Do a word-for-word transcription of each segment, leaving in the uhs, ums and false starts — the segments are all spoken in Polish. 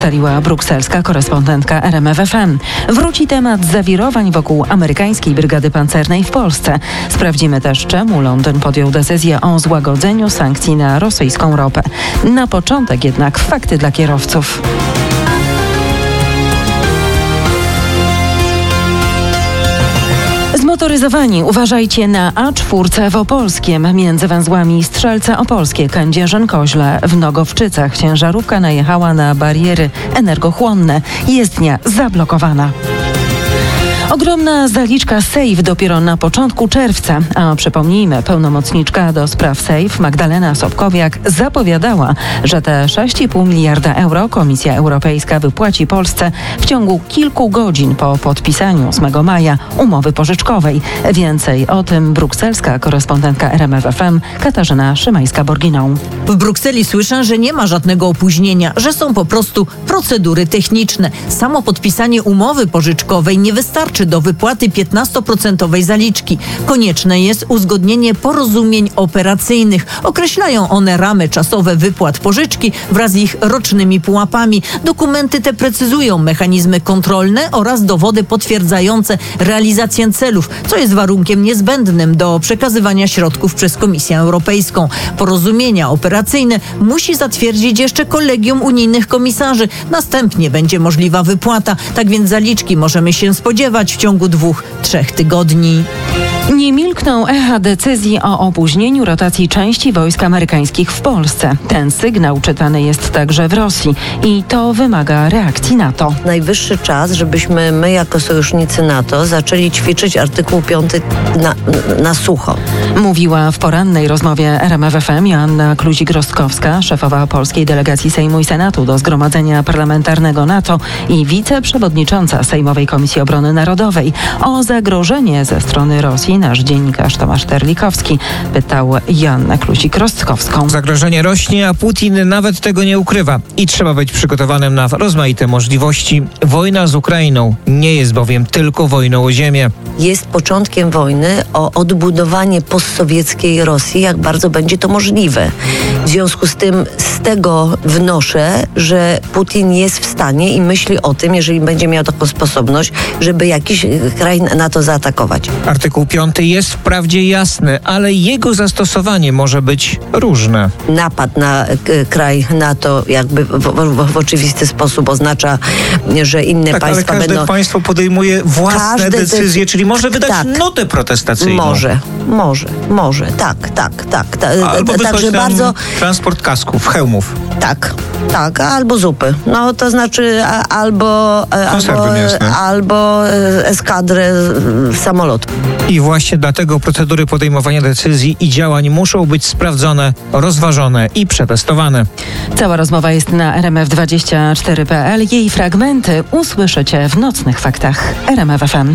Ustaliła brukselska korespondentka R M F F M. Wróci temat zawirowań wokół amerykańskiej brygady pancernej w Polsce. Sprawdzimy też, czemu Londyn podjął decyzję o złagodzeniu sankcji na rosyjską ropę. Na początek jednak fakty dla kierowców. Zmotoryzowani uważajcie na A cztery w Opolskiem. Między węzłami Strzelce Opolskie, Kędzierzyn-Koźle w Nogowczycach ciężarówka najechała na bariery energochłonne. Jezdnia zablokowana. Ogromna zaliczka Sejf dopiero na początku czerwca, a przypomnijmy, pełnomocniczka do spraw Sejf Magdalena Sobkowiak zapowiadała, że te sześć i pół miliarda euro Komisja Europejska wypłaci Polsce w ciągu kilku godzin po podpisaniu ósmego maja umowy pożyczkowej. Więcej o tym brukselska korespondentka R M F F M Katarzyna Szymańska-Borginą. W Brukseli słyszę, że nie ma żadnego opóźnienia, że są po prostu procedury techniczne. Samo podpisanie umowy pożyczkowej nie wystarczy do wypłaty piętnastoprocentowej zaliczki. Konieczne jest uzgodnienie porozumień operacyjnych. Określają one ramy czasowe wypłat pożyczki wraz z ich rocznymi pułapami. Dokumenty te precyzują mechanizmy kontrolne oraz dowody potwierdzające realizację celów, co jest warunkiem niezbędnym do przekazywania środków przez Komisję Europejską. Porozumienia operacyjne musi zatwierdzić jeszcze kolegium unijnych komisarzy. Następnie będzie możliwa wypłata. Tak więc zaliczki możemy się spodziewać w ciągu dwóch, trzech tygodni. Nie milkną echa decyzji o opóźnieniu rotacji części wojsk amerykańskich w Polsce. Ten sygnał czytany jest także w Rosji i to wymaga reakcji NATO. Najwyższy czas, żebyśmy my jako sojusznicy NATO zaczęli ćwiczyć artykuł piąty na, na sucho. Mówiła w porannej rozmowie R M F F M Joanna Kluzik-Rostkowska, szefowa polskiej delegacji Sejmu i Senatu do Zgromadzenia Parlamentarnego NATO i wiceprzewodnicząca Sejmowej Komisji Obrony Narodowej. O zagrożenie ze strony Rosji nasz dziennikarz Tomasz Terlikowski pytał Joannę Kluzik-Rostkowską. Zagrożenie rośnie, a Putin nawet tego nie ukrywa i trzeba być przygotowanym na rozmaite możliwości. Wojna z Ukrainą nie jest bowiem tylko wojną o ziemię. Jest początkiem wojny o odbudowanie postsowieckiej Rosji, jak bardzo będzie to możliwe. W związku z tym z tego wnoszę, że Putin jest w stanie i myśli o tym, jeżeli będzie miał taką sposobność, żeby jakiś kraj NATO zaatakować. Artykuł piąty jest wprawdzie jasny, ale jego zastosowanie może być różne. Napad na k- kraj NATO jakby w, w, w oczywisty sposób oznacza, że inne tak, państwa ale każde będą... państwo podejmuje własne Każde decyzje, decy- czyli może wydać tak. notę protestacyjną. Może, może, może, tak, tak, tak. Ta, Albo wysłać także tam bardzo transport kasków, hełmów. Tak, tak, albo zupy. No to znaczy a, albo, albo, albo eskadrę samolotów. I właśnie dlatego procedury podejmowania decyzji i działań muszą być sprawdzone, rozważone i przetestowane. Cała rozmowa jest na R M F dwadzieścia cztery kropka p l. Jej fragmenty usłyszycie w nocnych faktach R M F F M.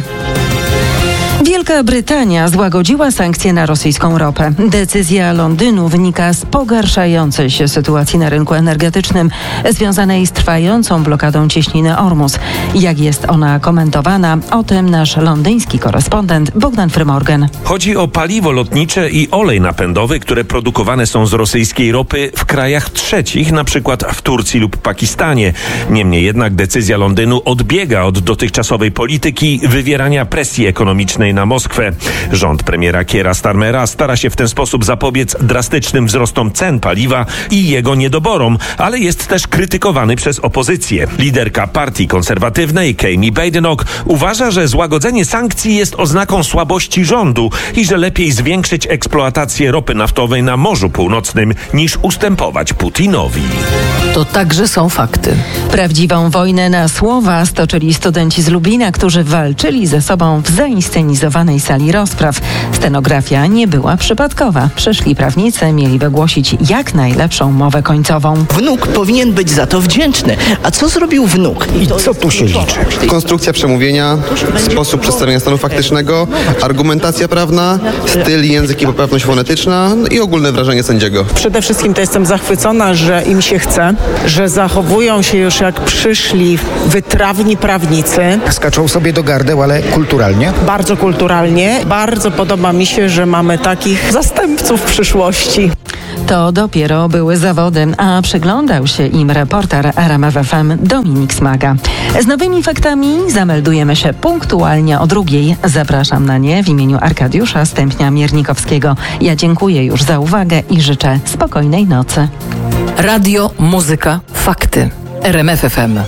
Wielka Brytania złagodziła sankcje na rosyjską ropę. Decyzja Londynu wynika z pogarszającej się sytuacji na rynku energetycznym związanej z trwającą blokadą cieśniny Ormus. Jak jest ona komentowana? O tym nasz londyński korespondent Bogdan Frymorgan. Chodzi o paliwo lotnicze i olej napędowy, które produkowane są z rosyjskiej ropy w krajach trzecich, na przykład w Turcji lub Pakistanie. Niemniej jednak decyzja Londynu odbiega od dotychczasowej polityki wywierania presji ekonomicznej na Moskwę. Rząd premiera Kiera Starmera stara się w ten sposób zapobiec drastycznym wzrostom cen paliwa i jego niedoborom, ale jest też krytykowany przez opozycję. Liderka partii konserwatywnej Kemi Badenoch uważa, że złagodzenie sankcji jest oznaką słabości rządu i że lepiej zwiększyć eksploatację ropy naftowej na Morzu Północnym niż ustępować Putinowi. To także są fakty. Prawdziwą wojnę na słowa stoczyli studenci z Lublina, którzy walczyli ze sobą w zainscenizowanej sali rozpraw. Scenografia nie była przypadkowa. Przyszli prawnicy mieli wygłosić jak najlepszą mowę końcową. Wnuk powinien być za to wdzięczny. A co zrobił wnuk? I co tu się liczy? Konstrukcja przemówienia, sposób przedstawienia stanu faktycznego, argumentacja prawna, styl, język i poprawność fonetyczna i ogólne wrażenie sędziego. Przede wszystkim to jestem zachwycona, że im się chce, że zachowują się już jak przyszli wytrawni prawnicy. Skaczą sobie do gardeł, ale kulturalnie? Bardzo kulturalnie. Bardzo podoba mi się, że mamy takich zastępców w przyszłości. To dopiero były zawody, a przyglądał się im reporter R M F F M Dominik Smaga. Z nowymi faktami zameldujemy się punktualnie o drugiej. Zapraszam na nie w imieniu Arkadiusza Stępnia-Miernikowskiego. Ja dziękuję już za uwagę i życzę spokojnej nocy. Radio, muzyka, fakty. R M F F M.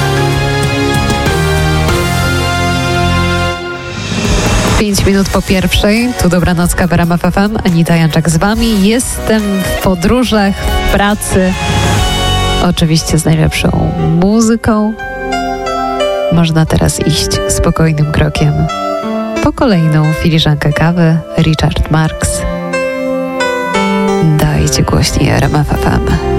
Pięć minut po pierwszej, tu Dobranocka w R M F F M, Anita Janczak z Wami. Jestem w podróżach, w pracy, oczywiście z najlepszą muzyką. Można teraz iść spokojnym krokiem po kolejną filiżankę kawy. Richard Marx. Dajcie głośniej R M F F M.